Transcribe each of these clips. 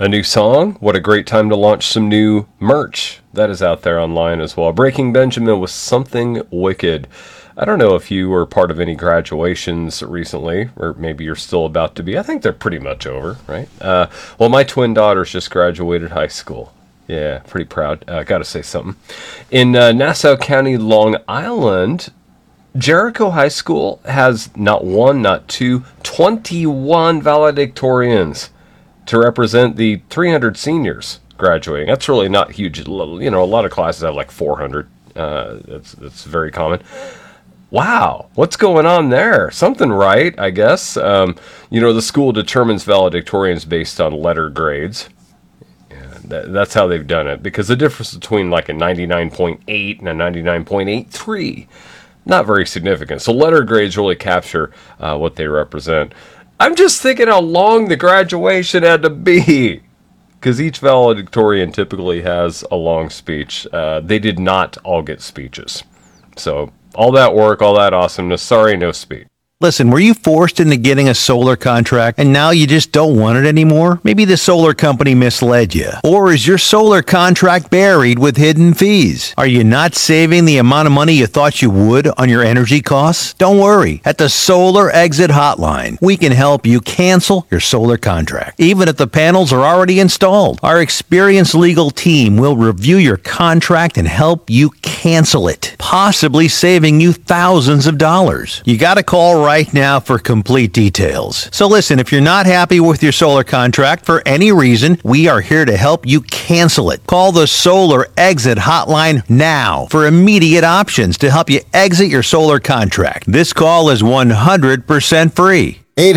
a new song. What a great time to launch some new merch. That is out there online as well. Breaking Benjamin with Something Wicked. I don't know if you were part of any graduations recently, or maybe you're still about to be. I think they're pretty much over, right? Well, my twin daughters just graduated high school. Yeah, pretty proud. Gotta say something. In Nassau County, Long Island, Jericho High School has not one, not two, 21 valedictorians to represent the 300 seniors graduating. That's really not huge. You know, a lot of classes have like 400. That's very common. Wow, what's going on there? Something right, I guess. You know, the school determines valedictorians based on letter grades. That's how they've done it, because the difference between like a 99.8 and a 99.83, not very significant. So letter grades really capture what they represent. I'm just thinking how long the graduation had to be, because each valedictorian typically has a long speech. They did not all get speeches. So all that work, all that awesomeness, sorry, no speech. Listen, were you forced into getting a solar contract and now you just don't want it anymore? Maybe the solar company misled you. Or is your solar contract buried with hidden fees? Are you not saving the amount of money you thought you would on your energy costs? Don't worry. At the Solar Exit Hotline, we can help you cancel your solar contract, even if the panels are already installed. Our experienced legal team will review your contract and help you cancel it, possibly saving you thousands of dollars. You got to call right now for complete details. So listen, if you're not happy with your solar contract for any reason, we are here to help you cancel it. Call the Solar Exit Hotline now for immediate options to help you exit your solar contract. This call is 100% free.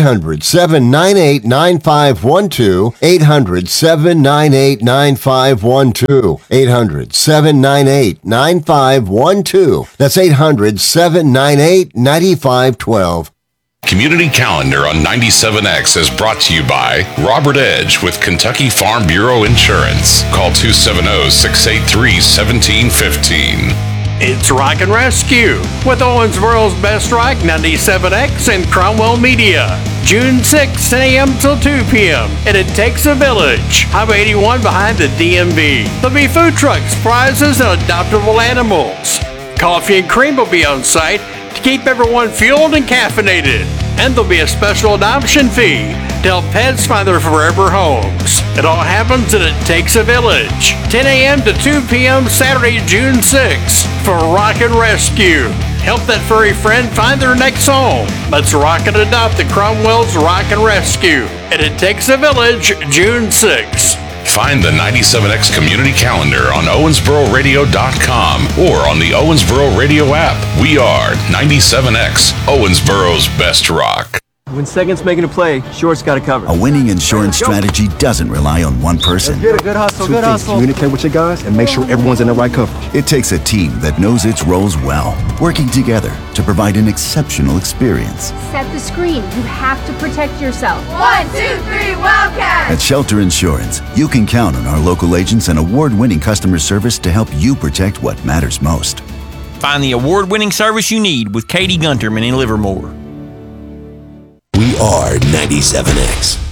800-798-9512. 800-798-9512. 800-798-9512. That's 800-798-9512. Community Calendar on 97X is brought to you by Robert Edge with Kentucky Farm Bureau Insurance. Call 270-683-1715. It's Rock and Rescue with Owensboro's Best Rock, 97X, and Cromwell Media. June 6, 10 a.m. till 2 p.m. And It Takes a Village. Highway 81 behind the DMV. There'll be food trucks, prizes, and adoptable animals. Coffee and cream will be on site to keep everyone fueled and caffeinated. And there'll be a special adoption fee to help pets find their forever homes. It all happens and It Takes a Village. 10 a.m. to 2 p.m. Saturday, June 6th for Rock and Rescue. Help that furry friend find their next home. Let's rock and adopt the Cromwell's Rock and Rescue. And It Takes a Village, June 6th. Find the 97X Community Calendar on OwensboroRadio.com or on the Owensboro Radio app. We are 97X, Owensboro's Best Rock. When second's making a play, short's got to cover. A winning insurance strategy doesn't rely on one person. Good hustle, good hustle. Communicate with your guys and make sure everyone's in the right coverage. It takes a team that knows its roles well, working together to provide an exceptional experience. Set the screen. You have to protect yourself. 1, 2, 3, Wildcat! At Shelter Insurance, you can count on our local agents and award-winning customer service to help you protect what matters most. Find the award-winning service you need with Katie Gunterman in Livermore. We are 97X.